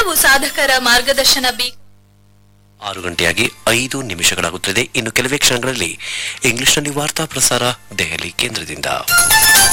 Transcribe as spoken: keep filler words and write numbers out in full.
ಹಲವು ಸಾಧಕರ ಮಾರ್ಗದರ್ಶನ ಬೇಕು. ಆರು ಗಂಟೆಯಾಗಿ ಐದು ನಿಮಿಷಗಳಾಗುತ್ತದೆ. ಇನ್ನು ಕೆಲವೇ ಕ್ಷಣಗಳಲ್ಲಿ ಇಂಗ್ಲಿಷ್ನಲ್ಲಿ ವಾರ್ತಾ ಪ್ರಸಾರ ದೆಹಲಿ ಕೇಂದ್ರದಿಂದ.